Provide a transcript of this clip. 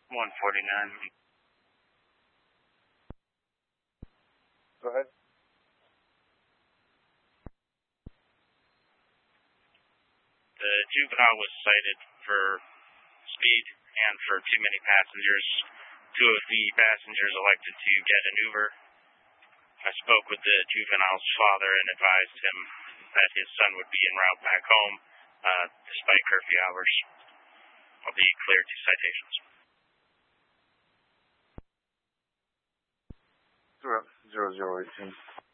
149. Go ahead. The juvenile was cited for speed and for too many passengers. Two of the passengers elected to get an Uber. I spoke with the juvenile's father and advised him that his son would be en route back home despite curfew hours. I'll be cleared to citations. 0018.